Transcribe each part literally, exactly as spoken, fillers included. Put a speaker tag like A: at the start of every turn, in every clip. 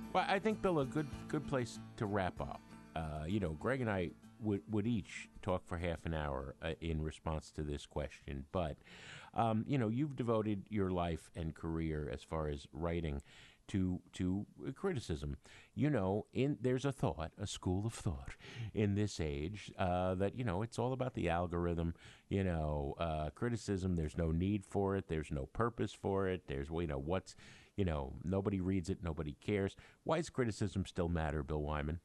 A: Well, I think, Bill, a good good place to wrap up. Uh, you know, Greg and I would, would each talk for half an hour uh, in response to this question. But, um, you know, you've devoted your life and career as far as writing to to criticism. You know, in there's a thought, a school of thought in this age uh, that, you know, it's all about the algorithm. You know, uh, criticism, there's no need for it. There's no purpose for it. There's, you know, what's, you know, nobody reads it. Nobody cares. Why does criticism still matter, Bill Wyman?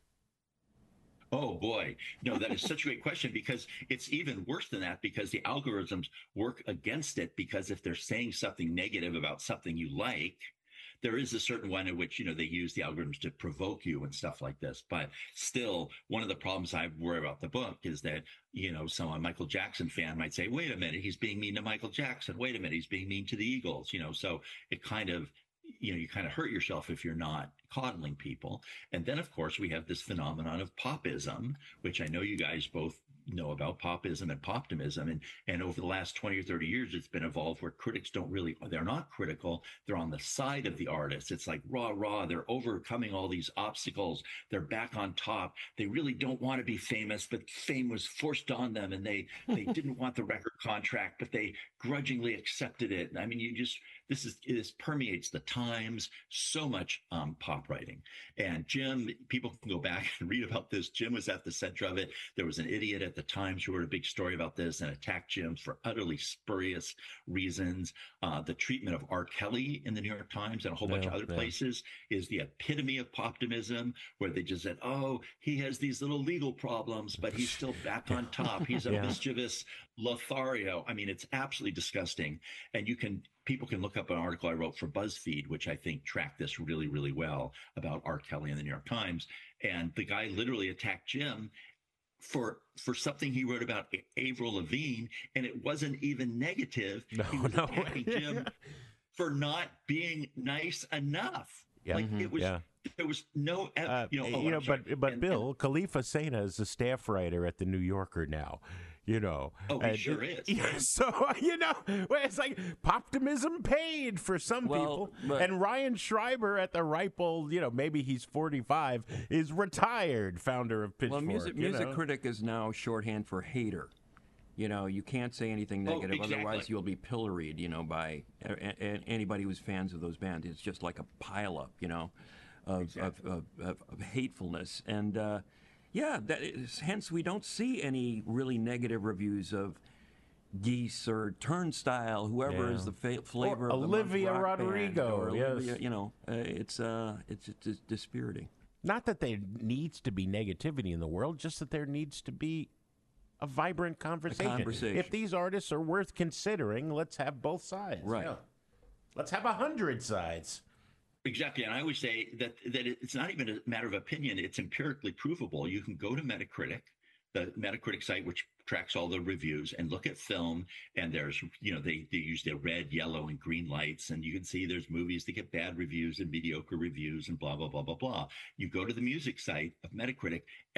B: Oh boy. No, that is such a great question because it's even worse than that because the algorithms work against it because if they're saying something negative about something you like, there is a certain one in which, you know, they use the algorithms to provoke you and stuff like this. But still, one of the problems I worry about the book is that, you know, some Michael Jackson fan might say, wait a minute, he's being mean to Michael Jackson. Wait a minute, he's being mean to the Eagles, you know, so it kind of, you know, you kind of hurt yourself if you're not coddling people. And then, of course, we have this phenomenon of popism, which I know you guys both know about popism and poptimism. And, and over the last twenty or thirty years, it's been evolved where critics don't really, they're not critical. They're on the side of the artist. It's like rah, rah. They're overcoming all these obstacles. They're back on top. They really don't want to be famous, but fame was forced on them. And they, they didn't want the record contract, but they grudgingly accepted it. I mean, you just, this is, this permeates the times, so much um, pop writing. And Jim, people can go back and read about this. Jim was at the center of it. There was an idiot at the Times who wrote a big story about this and attacked Jim for utterly spurious reasons. Uh, the treatment of R. Kelly in the New York Times and a whole bunch
A: Yeah,
B: of other
A: yeah.
B: places is the epitome of poptimism, where they just said, oh, he has these little legal problems, but he's still back on top. He's a
A: Yeah.
B: mischievous Lothario. I mean, it's absolutely disgusting. And you can, people can look up an article I wrote for BuzzFeed, which I think tracked this really, really well about R. Kelly in the New York Times. And the guy literally attacked Jim for for something he wrote about Avril Lavigne, and it wasn't even negative.
A: No,
B: he was
A: no.
B: attacking Jim for not being nice enough.
A: Yeah.
B: Like it was,
A: Yeah.
B: there was no,
A: Uh,
B: you know. Oh,
A: you know,
B: I'm sorry.
A: but but
B: And-
A: Bill, Khalifa Sena is a staff writer at the New Yorker now. You know,
B: Oh, he
A: And-
B: sure is.
A: Yeah, so you know, well, it's like poptimism paid for some
C: Well,
A: people,
C: but-
A: and Ryan Schreiber at the ripe old, you know, maybe he's forty-five, is retired, founder of Pitchfork.
C: Well, music
A: you
C: music
A: know?
C: critic is now shorthand for hater. You know, you can't say anything
B: Oh,
C: negative,
B: exactly.
C: otherwise you'll be pilloried. You know, by a, a, anybody who's fans of those bands. It's just like a pileup, you know, of
B: Exactly.
C: of, of, of, of hatefulness. And uh, yeah, that is, hence we don't see any really negative reviews of Geese or Turnstile, whoever
A: Yeah.
C: is the fa- flavor
A: Or
C: of the
A: Olivia
C: month rock band,
A: Rodrigo,
C: or
A: yes.
C: Olivia, you know, uh, it's uh, it's it's dispiriting.
A: Not that there needs to be negativity in the world, just that there needs to be a vibrant conversation.
C: conversation.
A: If these artists are worth considering, let's have both sides.
C: Right.
A: Yeah. Let's have a hundred sides.
B: Exactly. And I always say that that it's not even a matter of opinion. It's empirically provable. You can go to Metacritic, the Metacritic site, which tracks all the reviews, and look at film. And there's, you know, they, they use their red, yellow, and green lights. And you can see there's movies that get bad reviews and mediocre reviews and blah, blah, blah, blah, blah. You go to the music site of Metacritic,